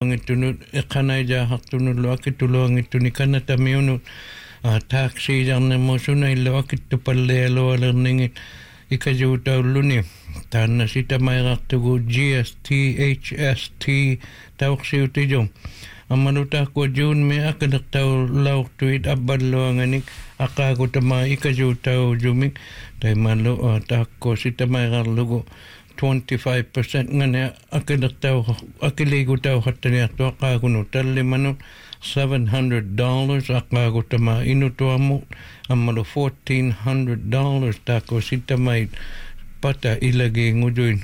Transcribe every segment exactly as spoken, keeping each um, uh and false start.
itunu iqanaija haqtunu luakitulu angituni kanata miunu taxi janne mosuna luakittu palleelo alerningit ikajuutauluni tanna sita mairaqtugu G S T H S T tauqsiutijum amaluta ko June me akadaqtau lauqtuit aballuanganik aqagu tama ikajuutau jumik taimalu takko sita mairaqlugu twenty-five percent ngane akadaqtau akiligutau hattani aqaqagunu tallimanu seven hundred dollars aqagu tama inutuamu amalu fourteen hundred dollars takko sita mai pata ilagi ngujuin.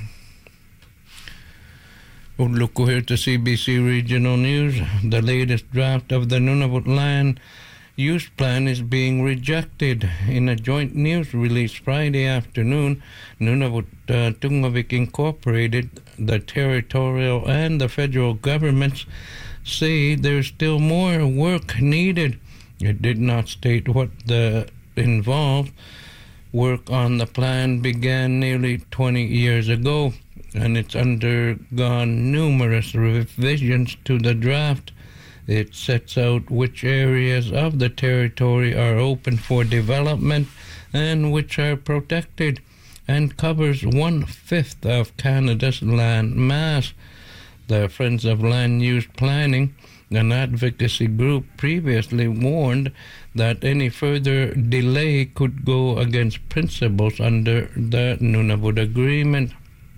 We'll look here to C B C Regional News. The latest draft of the Nunavut Land Use Plan is being rejected. In a joint news release Friday afternoon, Nunavut uh, Tungavik Incorporated, the territorial and the federal governments say there's still more work needed. It did not state what the involved. Work on the plan began nearly twenty years ago, and it's undergone numerous revisions to the draft. It sets out which areas of the territory are open for development and which are protected, and covers one-fifth of Canada's land mass. The Friends of Land Use Planning, an advocacy group, previously warned that any further delay could go against principles under the Nunavut Agreement.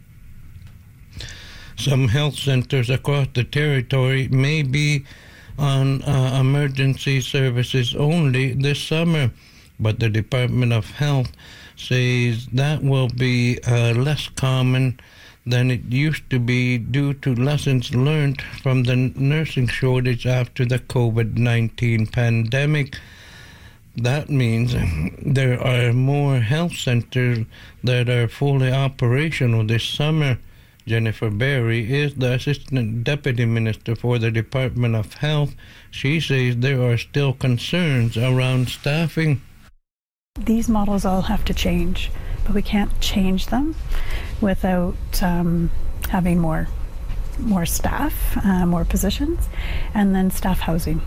Some health centers across the territory may be on uh, emergency services only this summer, but the Department of Health says that will be uh, less common than it used to be due to lessons learned from the nursing shortage after the COVID nineteen pandemic. That means there are more health centers that are fully operational this summer. Jennifer Berry is the Assistant Deputy Minister for the Department of Health. She says there are still concerns around staffing. These models all have to change, but we can't change them without um, having more more staff, uh, more positions, and then staff housing.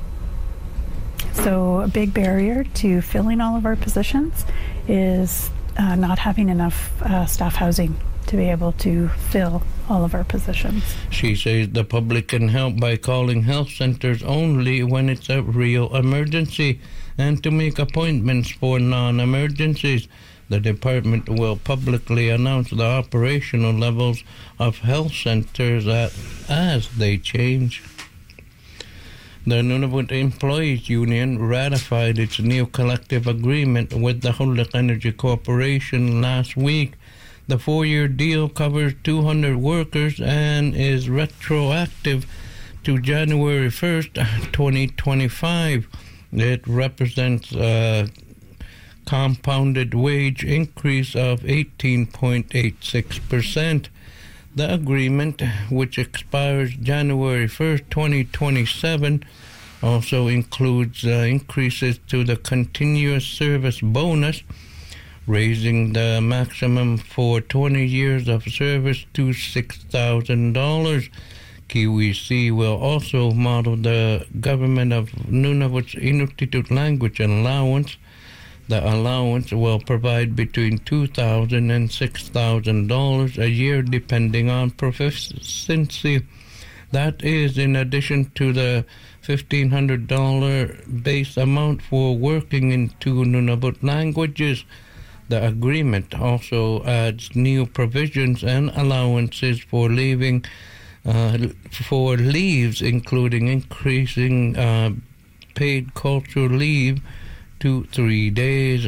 So a big barrier to filling all of our positions is uh, not having enough uh, staff housing to be able to fill all of our positions. She says the public can help by calling health centers only when it's a real emergency and to make appointments for non-emergencies. The department will publicly announce the operational levels of health centers at, as they change. The Nunavut Employees Union ratified its new collective agreement with the Huluk Energy Corporation last week. The four-year deal covers two hundred workers and is retroactive to January first, twenty twenty-five. It represents a compounded wage increase of eighteen point eight six percent. The agreement, which expires January first, twenty twenty-seven, also includes uh, increases to the continuous service bonus, raising the maximum for twenty years of service to six thousand dollars. Kiwi C will also model the government of Nunavut's Inuktitut language allowance. The allowance will provide between two thousand dollars and six thousand dollars a year depending on proficiency. That is in addition to the fifteen hundred dollars base amount for working in two Nunavut languages. The agreement also adds new provisions and allowances for leaving uh, for leaves, including increasing uh, paid cultural leave to three days.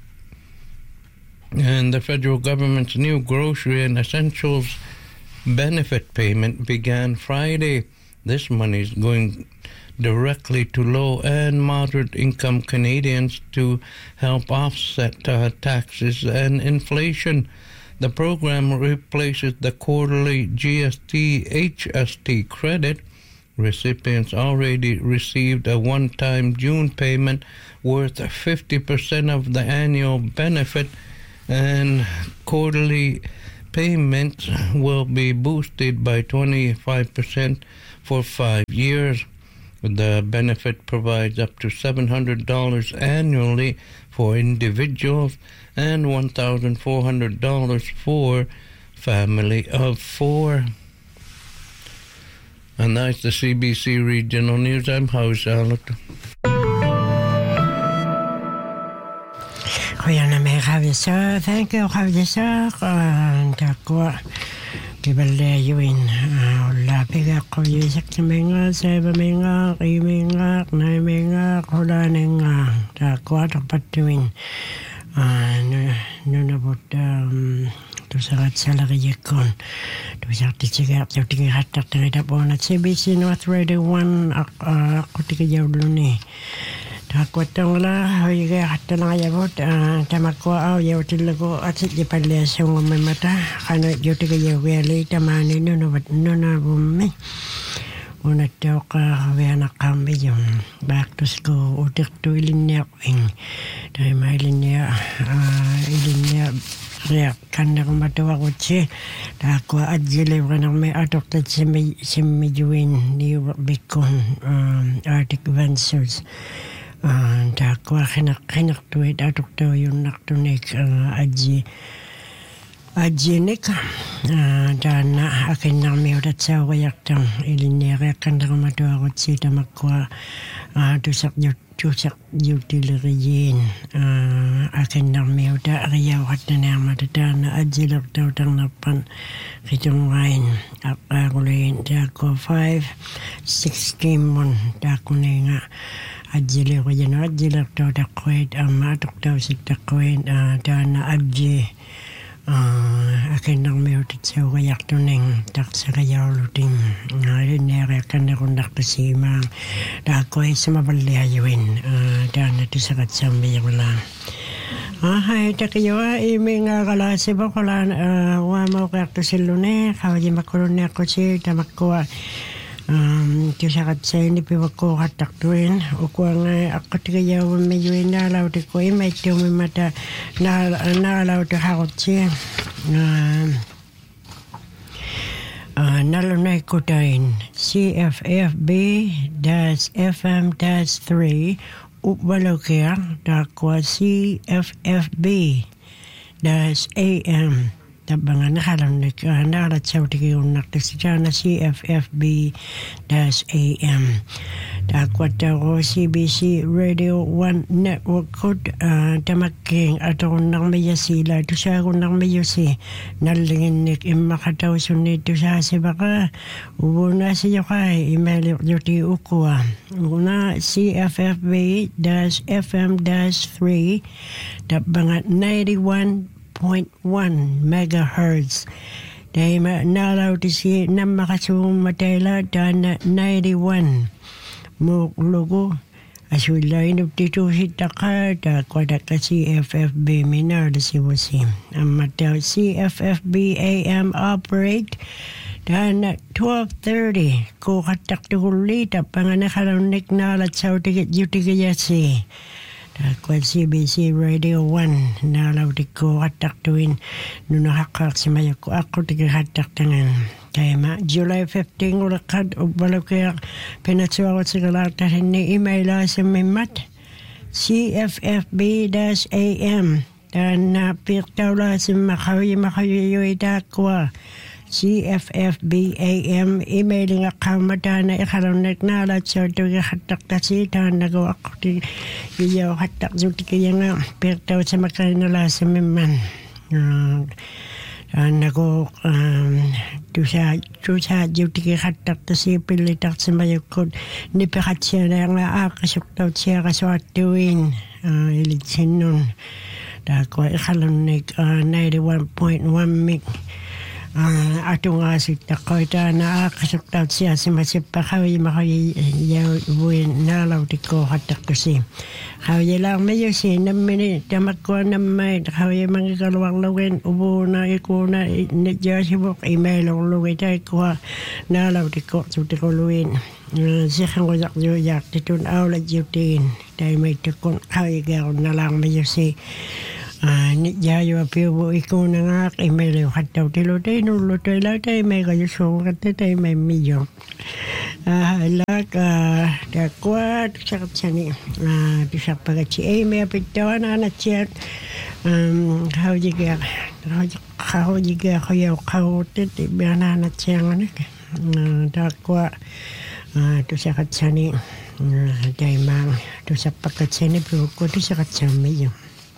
And the federal government's new grocery and essentials benefit payment began Friday. This money is going directly to low and moderate income Canadians to help offset uh, taxes and inflation. The program replaces the quarterly G S T H S T credit. Recipients already received a one-time June payment worth fifty percent of the annual benefit, and quarterly payments will be boosted by twenty-five percent for five years. The benefit provides up to seven hundred dollars annually for individuals and one thousand four hundred dollars for family of four. And that's the C B C Regional News. I'm House Alec. Kuyana me Javisar, thank you Javisar, and Takwa Kibale Yuin, La Piga Koyisak Minga, Sevaminga, Riminga, Naiminga, Kolaninga, Takwa Patuin, and none about to Sarat Salary Yakon, to Sartichigat, Yoting Hatta, Upon at C B C North Radio one, Kotika Yoluni. Takwatangla, how you get Hatanayavot, Tamakwa, Yotilago, Atipale, Songomata, Hana Yotika Yaweli, Tamani, none of it, none of me. When I talk, Viana Cambion, back to school, Utik to Ilinia Wing, Time Ilinia, Ilinia. Ria Kanamatua Uchi, Takwa Adjili Renome out of the Simi Simijuin, New Bicon, Arctic Ventures, Takwa Hinak to it out of the Unactonic Adji Adjinik, Dana Akinami, that's how we act on Ilinia Kanamatua Uchi, Tamakwa, to subject. Chusak utiliriin akin nami udah riau hati nama dan ajilak tau tang napan kitong lain aku lain jago five sixteen mon aku nenga ajilak wajan ajilak tau tak kuat amat tau sik tak kuat dan aji akin nami udah jauh yak tu neng tak serayau luting hari ni akan aku nak bersima dah kau semua beli ayuin dan itu sangat sambil ulang. Hai tak jua ini ngala sebab kalau wah mau kerja selune kau jadi maklumnya aku sih tak makwa itu sangat saya ni pihakku hatak tuin aku ang aku tak jauh mejuin nalau tu kau ini itu memata nal nalau tu harus sih nalunay kotain C F F B dash F M dash three upbalokya dakwa C F F B dash A M tabangan nakalamnik nalat sa utikiyong naktasijana C F F B dash A M dakwa taro C B C Radio one Network Code tamaking atong nang mayasila ito siya kung nang mayasi nalinginik imakataw sunit ito siya si baka ubo na siya kay email yuti ukwa una C F F B dash F M dash three tabangan ninety-one point one megahertz. Dahil nalaw ti si na makasung matela dan ninety-one mo logo asulay no tito hitaka da kwada ka C F F B minar da si wasi amatel C F F B A M operate dan twelve thirty ko katak tulit panganakalanik nalat sa utikit yutigayasi Dakwa C B C Radio one nalaw di ko hatak tuwin nung nakakak si Mayo ko ako di hatak tangan. Kaya ma, July fifteenth ulakad o balo kaya pinatsuwakot sa kalaktahin ni email sa mimat C F F B dash A M dan napirtaw la si makawi makawi yoy dakwa C F F B A M emailing account na ikaroon na nalat sa ito hatak kasi tahan nagawa ko di iyo hatak zuti kaya nga pertaw sa makarinala sa miman nago tusa tusa zuti kaya hatak kasi pilitak sa mayukod ni pekat siya na nga akasok daw siya kaswatuin ilitsin nun dako ikaroon na ninety-one point one mig Uh, ato nga si takoy ta na kasuktat siya si masip pa kaway makawi yaw buwin nalaw di ko hatak kasi kaway lang mayo si namini tamat ko namay kaway mga kalawang lawin ubo na iko na nadya si buk email ang lawin tayo ko nalaw di ko suti ko lawin siya kang wadak yoyak ditun awla yutin tayo may tukon kaway gaw na lang mayo si ni jayo apio bo ikuna ngak imele hatta tilo te no lo te la te me ga yo so te te me millo ah la ka da kwa tsakchani ah bisa pagachi e me apitona na chat um how you get how you get how you how te te bana na chang ne da kwa ah tu tsakchani dai mang tu sapakachani pro ko tu tsakchami yo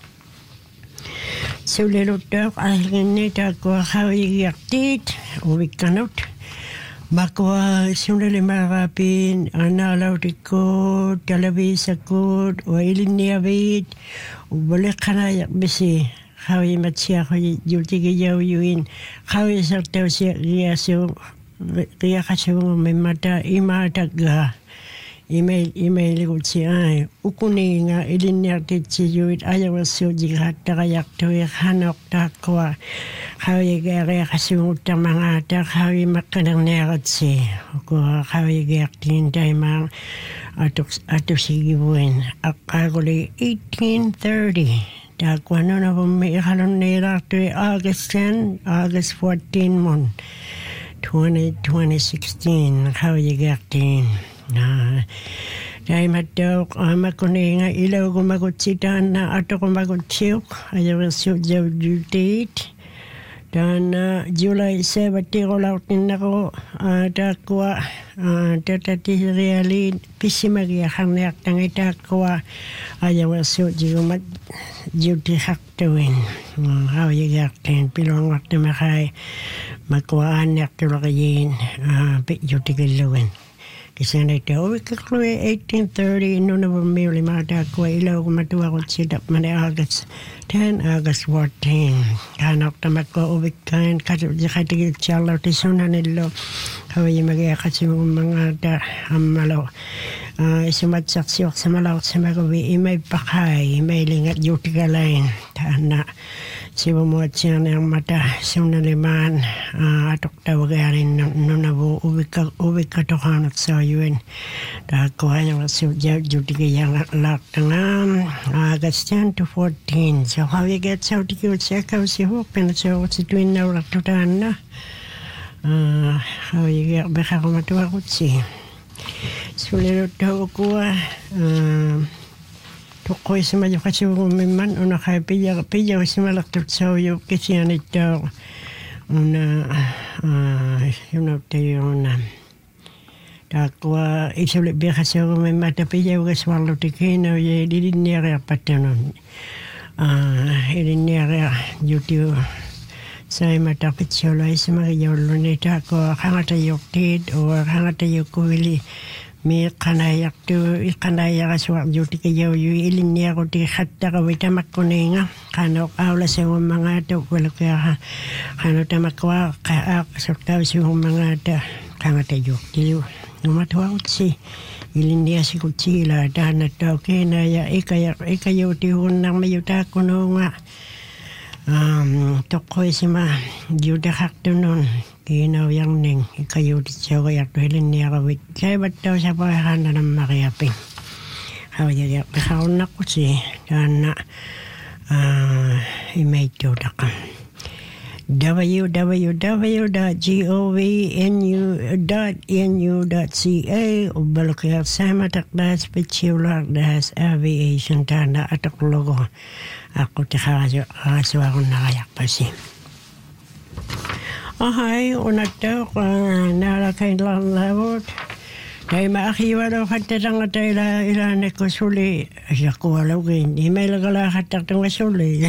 Suleluttok algenita ko hawiyaktit uwikanot makwa sunele marapin analautikot televisakot wailiniavit ubolekanayak bisi hawi matsia hawi yutigi yawin hawi sartawsi riyasu riyakasu memata imataga email email gutsi ai ukuninga ilinnertit sijuit ayawasu jigattagayak tuwi hanok takwa hawi gere kasungutta mangata hawi makkanarneratsi ko hawi gertin taimang atuk atusigibuin akaguli eighteen thirty takwa nona bumi halon neratu August tenth August fourteenth mon twenty twenty sixteen hawi gertin na dai matok amakuninga ilaw ko magutsitan na ato ko magutsiok ayaw so jaw date dan July seventeen ko lautin nako takwa tatati realin pisimagi hangyak tangita kwa ayaw so jaw mat duty haktawin how you get ten pilong waktu makai makwaan yak tulakayin bit duty galawin kasi na ito, uwi kakluwe eighteen thirty, ino na bumili mata ko, ilaw ko matuwa ko sidap mani August tenth, August fourteenth. Kanak tamat ko uwi kain, kasi katigil chalaw, tisuna nilo, kawai magaya kasi mga da, amalo, isumatsaksiyok sa malaw sa magawi, imay pakay, imay lingat yuti kalain, na siwa mo at siya na ang mata, suna liman, atok tawagarin, nunabu, uwi ka, uwi ka tokanot sa yun. Dahil yung siya, juti kaya lak tangam, August tenth to fourteen. So how you get so to you check out si Hopin, so what's it doing now, lak tutaan na? How you get, baka kumatuwa ko si. Sulit daw ko, tukoy sa medyo kasi umiman una kay pilla pilla kasi malaktot sa yo kasi anito una yun na tayo na takwa isulit biya kasi umiman ta pilla kasi walo tikino ye dilinera patanon dilinera YouTube sa matapit solo ay sa mga yolo nita ko hangata yuktit o hangata yukuwili mi kanayak tu ikanaya kaswak juti kayo yu ilinya ko ti hatta ka wita makuninga kanok awla sa mga to wala kaya kano tamakwa ka sakta sa mga ta kanga tayo tiyo numatwa ko si ilinya si kutsila dana to kinaya ikaya ikayo ti hunang mayuta kuno nga um tokoy si ma juda hakto nun kinaw yang ning kayo di siya kayak tuhelin niya kawit kaya ba't daw sa pahahan na ng makiyapin kaya kaya pakaon na ko si dana imay tuda ka w w w dot govnu dot n u dot c a o balokaya sama takdas pechular das aviation tanda atak logo ako tikakaso ako nakayak pa si Ahay, unak daw, nalakain lang labot. Dahil maakiwa daw katatang at ila ilanek ko suli. Siya ko walawin, di may lagala katatang ka suli.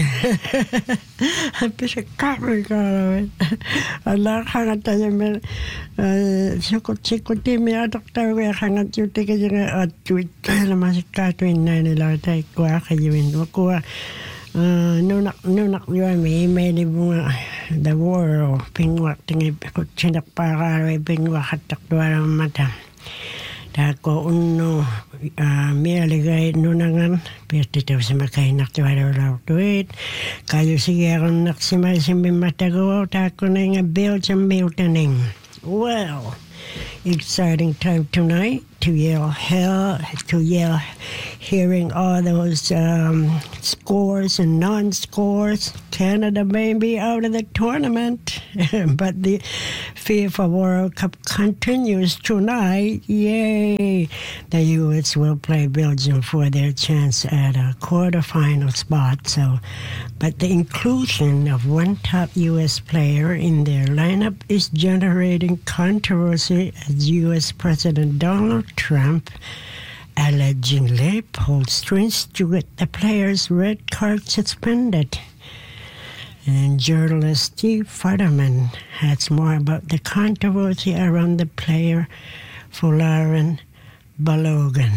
Pisa kakoy ka lawin. Allah kangat tayo may sikot-sikot di may atok tayo kaya kangat yuti ka dyan at tuwit tayo naman si katuin na nila tayo kuha kayo yun. Kuha. Uh, nunak nunak yun may may libunga the war pingwak tingi kutsinak para pingwak hatak dua mata dako unno uh, mialigay nunangan perte taw sa makay naktiwala law tuit kayo sige akong naksimay simbi matago tako na nga build sa miltaning well exciting time tonight to yell hell, to yell, hearing all those um, scores and non-scores. Canada may be out of the tournament, but the FIFA World Cup continues tonight. Yay! The U S will play Belgium for their chance at a quarterfinal spot. So, but the inclusion of one top U S player in their lineup is generating controversy as U S President Donald Trump allegedly pulled strings to get the player's red card suspended. And journalist Steve Futterman has more about the controversy around the player Folarin Balogun.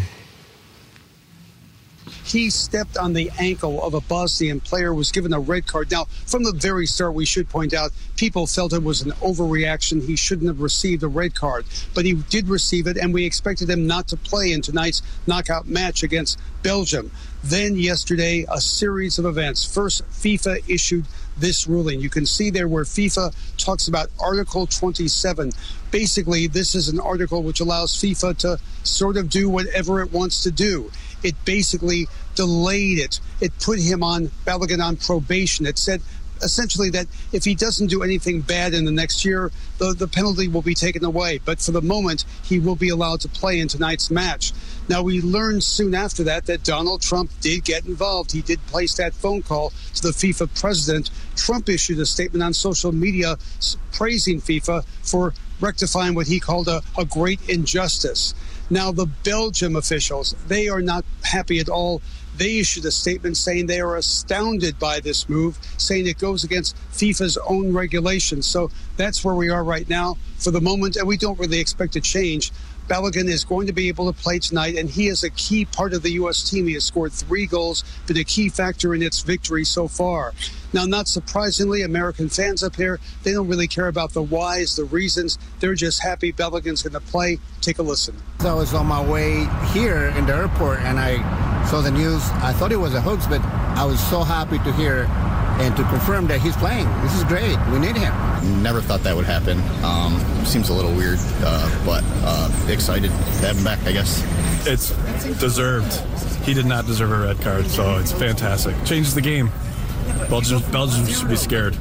He stepped on the ankle of a Bosnian player, was given a red card. Now, from the very start, we should point out, people felt it was an overreaction. He shouldn't have received a red card, but he did receive it, and we expected him not to play in tonight's knockout match against Belgium. Then yesterday, a series of events. First, FIFA issued this ruling. You can see there where FIFA talks about Article twenty-seven. Basically, this is an article which allows FIFA to sort of do whatever it wants to do. It basically delayed it. It put him on Balogun on probation. It said essentially that if he doesn't do anything bad in the next year, the, the penalty will be taken away. But for the moment, he will be allowed to play in tonight's match. Now, we learned soon after that that Donald Trump did get involved. He did place that phone call to the FIFA president. Trump issued a statement on social media praising FIFA for rectifying what he called a, a great injustice. Now, the Belgium officials, they are not happy at all. They issued a statement saying they are astounded by this move, saying it goes against FIFA's own regulations. So that's where we are right now for the moment, and we don't really expect a change. Balogun is going to be able to play tonight, and he is a key part of the U S team. He has scored three goals, been a key factor in its victory so far. Now, not surprisingly, American fans up here, they don't really care about the whys, the reasons. They're just happy Balogun's going to play. Take a listen. I was on my way here in the airport, and I saw the news. I thought it was a hoax, but I was so happy to hear and to confirm that he's playing. This is great. We need him. Never thought that would happen. Um, seems a little weird, uh, but uh, excited to have him back, I guess. It's deserved. He did not deserve a red card, so it's fantastic. Changes the game. Belgium, Belgium should be scared.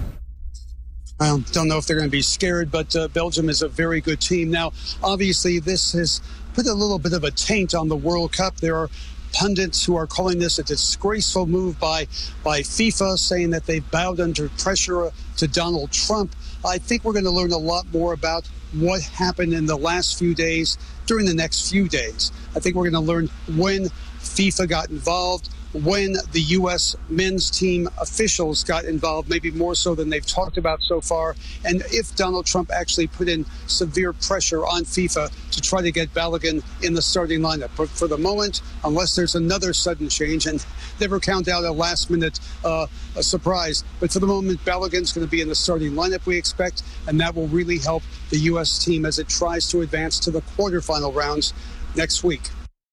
I don't know if they're going to be scared, but uh, Belgium is a very good team. Now, obviously, this has put a little bit of a taint on the World Cup. There are pundits who are calling this a disgraceful move by by FIFA, saying that they've bowed under pressure to Donald Trump. I think we're going to learn a lot more about what happened in the last few days during the next few days. I think we're going to learn when FIFA got involved, when the U S men's team officials got involved, maybe more so than they've talked about so far, and if Donald Trump actually put in severe pressure on FIFA to try to get Balogun in the starting lineup. But for the moment, unless there's another sudden change, and never count out a last-minute uh, a surprise, but for the moment, Balogun's going to be in the starting lineup, we expect, and that will really help the U S team as it tries to advance to the quarterfinal rounds next week.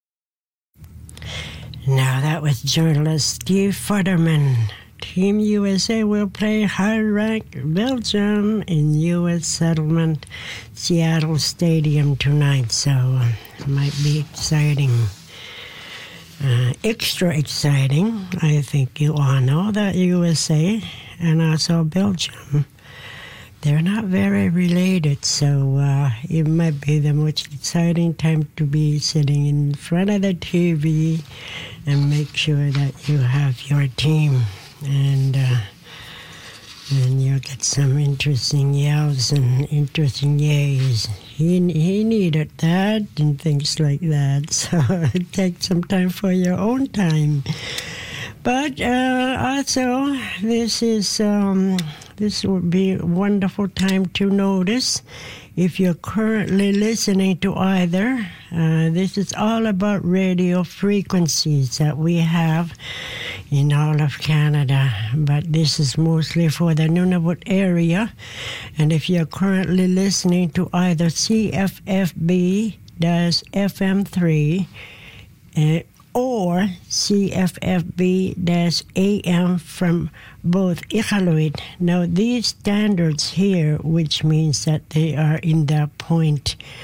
Now, that was journalist Steve Futterman. Team U S A will play high-ranked Belgium in U S Settlement Seattle Stadium tonight, so uh, it might be exciting. Uh, extra exciting, I think you all know that U S A and also Belgium, they're not very related, so uh, it might be the most exciting time to be sitting in front of the T V and make sure that you have your team, and uh, and you'll get some interesting yells and interesting yays. He he needed that and things like that, so take some time for your own time. But uh, also, this is um, this would be a wonderful time to notice if you're currently listening to either. Uh, this is all about radio frequencies that we have in all of Canada, but this is mostly for the Nunavut area. And if you're currently listening to either C F F B F M three uh, or C F F B A M from both Iqaluit. Now, these standards here, which means that they are in the point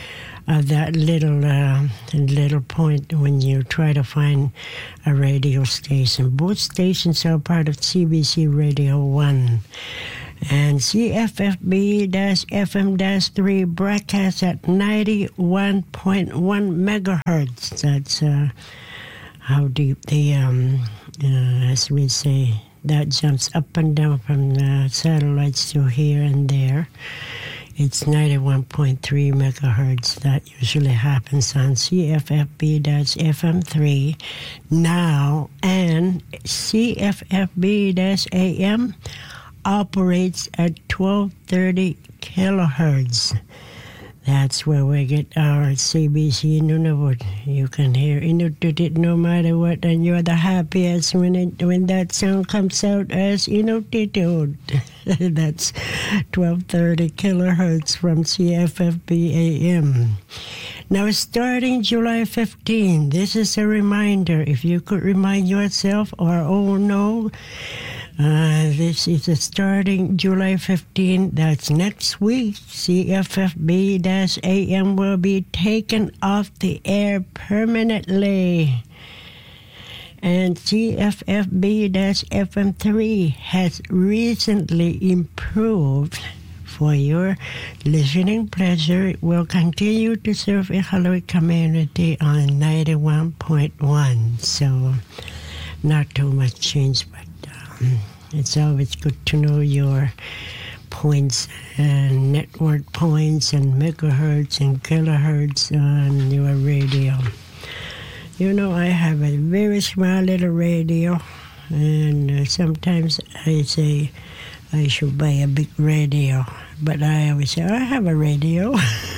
of that little uh, little point when you try to find a radio station. Both stations are part of C B C Radio one. And C F F B F M three broadcasts at ninety-one point one megahertz. That's uh, how deep the, um, uh, as we say, that jumps up and down from the satellites to here and there. It's ninety-one point three megahertz. That usually happens on C F F B F M three now, and C F F B A M operates at twelve thirty kilohertz. That's where we get our C B C Nunavut. You can hear Inuktitut no matter what, and you're the happiest when it when that sound comes out as Inuktitut. That's twelve thirty kilohertz from C F F B A M. Now, starting July fifteenth, this is a reminder. If you could remind yourself, or oh no, Uh, this is a starting July fifteenth. That's next week. C F F B A M will be taken off the air permanently. And C F F B F M three has recently improved. For your listening pleasure, it will continue to serve a Iqaluit community on ninety-one point one. So, not too much change, but um, it's always good to know your points and network points and megahertz and kilohertz on your radio. You know, I have a very small little radio, and uh, sometimes I say I should buy a big radio, but I always say, I have a radio.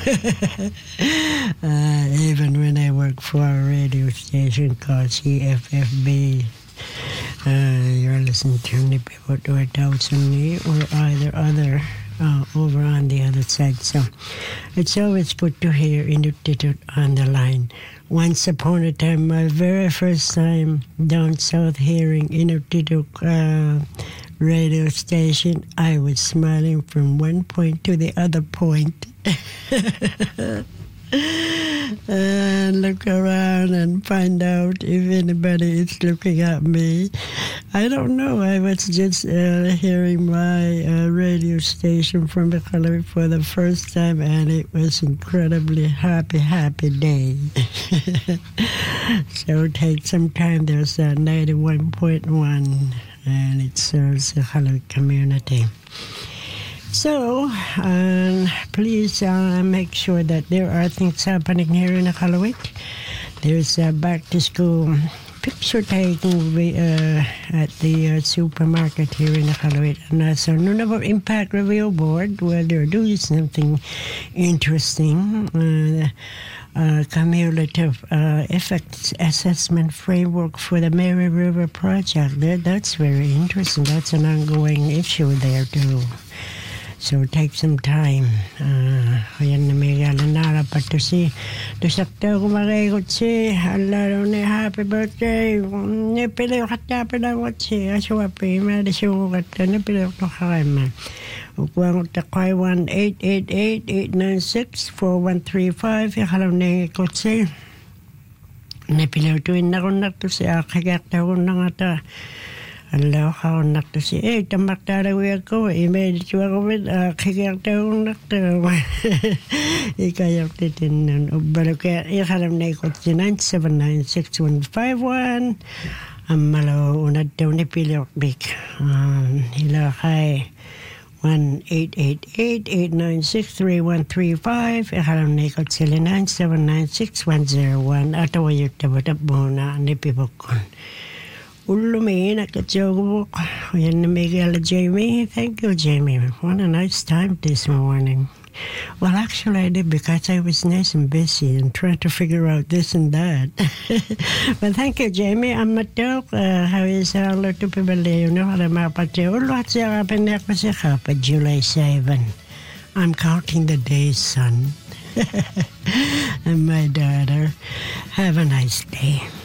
uh, even when I work for a radio station called C F F B. Uh, you're listening to Nipiput or Tausuni or either other uh, over on the other side. So it's always good to hear Inuktitut on the line. Once upon a time, my very first time down south hearing Inuktitut uh, radio station, I was smiling from one point to the other point. And look around and find out if anybody is looking at me. I don't know. I was just uh, hearing my uh, radio station from Iqaluit for the first time, and it was incredibly happy, happy day. So take some time. There's uh, ninety-one point one, and it serves the Iqaluit community. So, um, please uh, make sure that there are things happening here in Iqaluit. There's a back-to-school picture taking uh, at the uh, supermarket here in Iqaluit. And also Nunavut Impact Review Board, where they're doing something interesting. Uh, uh, cumulative uh, effects assessment framework for the Mary River project. That, that's very interesting. That's an ongoing issue there, too. So take some time. Ayan na may galanara pa to si. Dusakta ko makikot si. Alaro ni happy birthday. Nipili ko katapi na wat si. Aswapi. Madisyo ko kata. Nipili ko kakaiman. Ukuang utakay one eight eight eight eight nine six four one three five. Ikalaw na ikot si. Nipili ko tuwin na ko na to si. Akagakta ko na nga ta. Allah how not to say, hey, Tamakara, we are going. He made it to a woman, a kicker down, not the Ikayakit in Baruka, Ihalam Nakot, nine seven nine six one five one. Amalo, not Tony Pillock Big. Hila High one eight eight eight eight nine six three one three five. Ihalam Nakot, Silly nine seven nine six one zero one. Ataway Tabata Nipipokon. Ulumi nakatjogbo. Yan Miguel Jamie. Thank you, Jamie. What a nice time this morning. Well, actually, I did because I was nice and busy and trying to figure out this and that. But thank you, Jamie. I'm Matok. How is all the people there? You know how I'm up at you. July seventh. I'm counting the days, son. And my daughter. Have a nice day.